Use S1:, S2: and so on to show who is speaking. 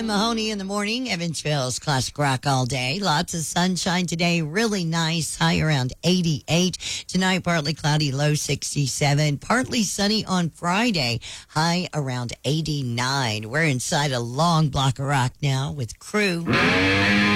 S1: Jen Mahoney in the morning. Evansville's classic rock all day. Lots of sunshine today. Really nice. High around 88. Tonight, partly cloudy, low 67. Partly sunny on Friday. High around 89. We're inside a long block of rock now with Crew.